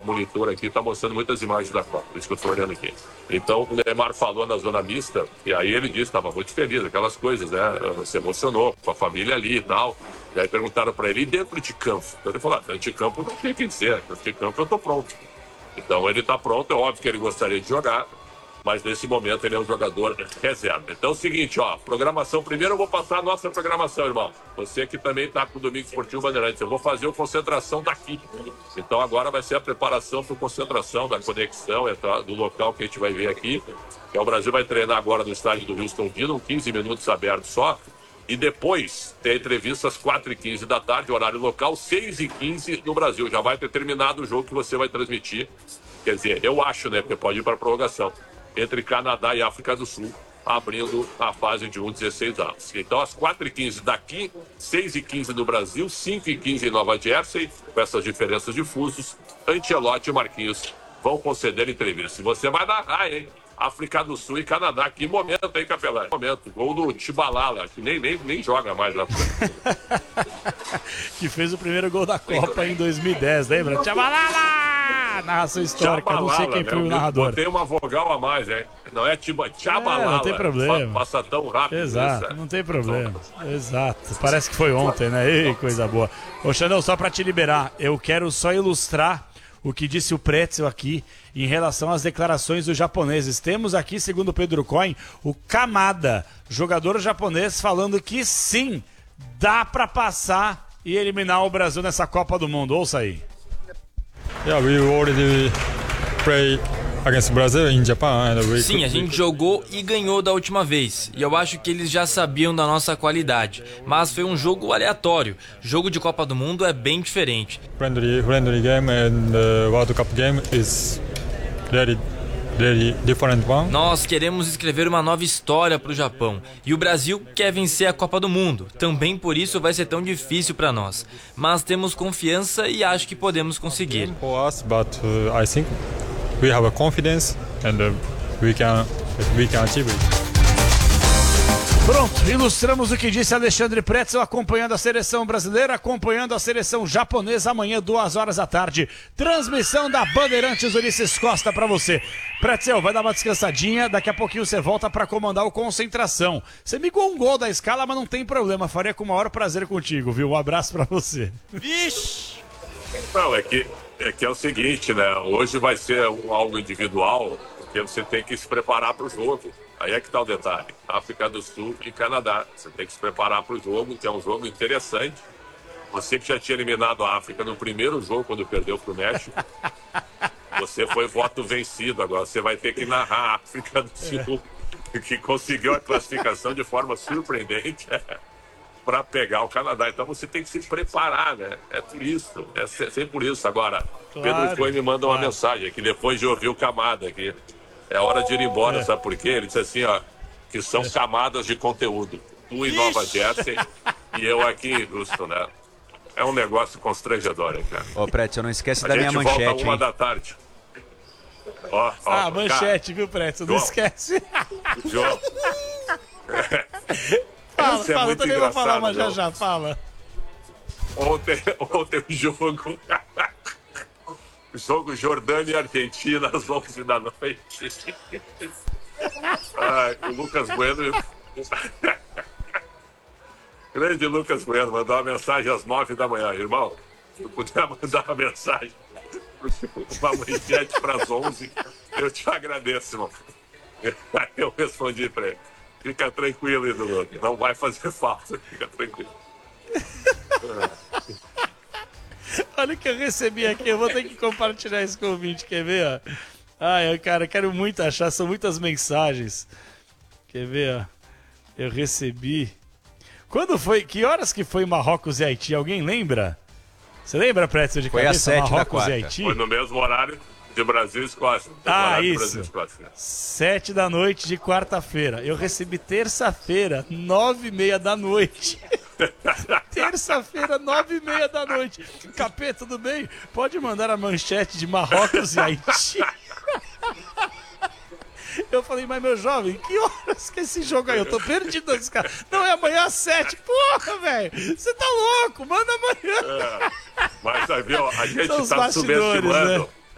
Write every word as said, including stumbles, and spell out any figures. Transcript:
monitor aqui está mostrando muitas imagens da Copa, por isso que eu estou olhando aqui. Então, o Neymar falou na zona mista, e aí ele disse que estava muito feliz, aquelas coisas, né? Se emocionou com a família ali e tal. E aí perguntaram para ele, e dentro de campo? Então ele falou, ah, dentro de campo não tem o que dizer, dentro de campo eu estou pronto. Então ele está pronto, é óbvio que ele gostaria de jogar, mas nesse momento ele é um jogador reserva. Então é o seguinte, ó, programação, primeiro eu vou passar a nossa programação, irmão. Você que também está com o Domingo Esportivo Bandeirantes, eu vou fazer o concentração daqui. Então agora vai ser a preparação para a concentração, da conexão, do local que a gente vai ver aqui. Que o Brasil vai treinar agora no estádio do Houston Dillon, quinze minutos abertos só. E depois tem a entrevista às quatro e quinze da tarde, horário local, seis e quinze no Brasil. Já vai ter terminado o jogo que você vai transmitir. Quer dizer, eu acho, né, porque pode ir para a prorrogação. Entre Canadá e África do Sul, abrindo a fase de um a dezesseis anos. Então, às quatro e quinze daqui, seis e quinze no Brasil, cinco e quinze em Nova Jersey, com essas diferenças de fusos, Ancelotti e Marquinhos vão conceder entrevista. E você vai narrar, hein? África do Sul e Canadá. Que momento, hein, Capelão? Que momento. Gol do Tibalala, que nem, nem, nem joga mais lá. Que fez o primeiro gol da Copa em dois mil e dez, lembra? Tibalala! Narração histórica, Tchabalala, não sei quem foi, né, o narrador. Botei uma vogal a mais, hein? Não é Tibalala. É, não tem problema. Passa tão rápido. Exato, isso, não tem problema. Exato. Parece que foi ontem, né? Ei, coisa boa. Ô, Xandão, só pra te liberar, eu quero só ilustrar o que disse o Pretzel aqui em relação às declarações dos japoneses. Temos aqui, segundo o Pedro Coin, o Kamada, jogador japonês, falando que sim, dá para passar e eliminar o Brasil nessa Copa do Mundo. Ouça aí. Yeah, we already play against Brazil in Japan and we Sim, a gente jogou e ganhou da última vez. E eu acho que eles já sabiam da nossa qualidade. Mas foi um jogo aleatório. Jogo de Copa do Mundo é bem diferente. Friendly, friendly game and the World Cup game is very, very different one. Nós queremos escrever uma nova história para o Japão. E o Brasil quer vencer a Copa do Mundo. Também por isso vai ser tão difícil para nós. Mas temos confiança e acho que podemos conseguir. For us, but uh, I think we have a confidence and uh, we can we can achieve it. Pronto, ilustramos o que disse Alexandre Pretzel, acompanhando a seleção brasileira, acompanhando a seleção japonesa amanhã, duas horas da tarde. Transmissão da Bandeirantes Ulisses Costa para você. Pretzel, vai dar uma descansadinha, daqui a pouquinho você volta para comandar o Concentração. Você me ligou um gol da escala, mas não tem problema, faria com o maior prazer contigo, viu? Um abraço para você. Vixe! Não, é que, é que é o seguinte, né? Hoje vai ser algo individual, porque você tem que se preparar para o jogo. Aí é que está o detalhe. África do Sul e Canadá. Você tem que se preparar para o jogo, que é um jogo interessante. Você que já tinha eliminado a África no primeiro jogo, quando perdeu para o México, você foi voto vencido. Agora você vai ter que narrar a África do Sul, que conseguiu a classificação de forma surpreendente para pegar o Canadá. Então você tem que se preparar, né? É por isso. É sempre por isso. Agora, claro, Pedro Coelho me manda uma claro. mensagem aqui, depois de ouvir o Kamada aqui. É hora de ir embora, é. sabe por quê? Ele disse assim, ó, que são camadas de conteúdo. Tu em Nova Jersey e eu aqui em Houston, né? É um negócio constrangedor, hein, cara. Ô, Pretzel, não esquece a da minha manchete, A gente volta uma hein? da tarde. Ó, ó, ah, manchete, cara, viu, Pretzel? Não João, esquece. João. Fala, é fala, eu também vou falar, mas já já, fala. Ontem, ontem o jogo... Jogo Jordânia e Argentina às onze da noite. Ai, o Lucas Bueno. Grande Lucas Bueno mandou uma mensagem às nove da manhã. Irmão, se eu puder mandar uma mensagem, uma manchete para as onze, eu te agradeço, irmão. Aí eu respondi para ele: fica tranquilo, ídolo, não vai fazer falta, fica tranquilo. Olha o que eu recebi aqui, eu vou ter que compartilhar isso com o ouvinte, quer ver, ó? Ai, cara, quero muito achar, são muitas mensagens. Quer ver, ó? Eu recebi... Quando foi, que horas que foi Marrocos e Haiti? Alguém lembra? Você lembra, Pretzel, de foi cabeça? Foi às sete Marrocos da quarta. e Haiti? Foi no mesmo horário de Brasil e Escócia. Ah, isso. Sete da noite de quarta-feira. Eu recebi terça-feira, nove e meia da noite. Terça-feira, nove e meia da noite. Capê, tudo bem? Pode mandar a manchete de Marrocos e Haiti. Eu falei, mas meu jovem, que horas que é esse jogo aí? Eu tô perdido nesse cara. Não, é amanhã às sete. Porra, velho. Você tá louco? Manda amanhã. É, mas, viu, a gente São os tá bastidores, subestimando. né?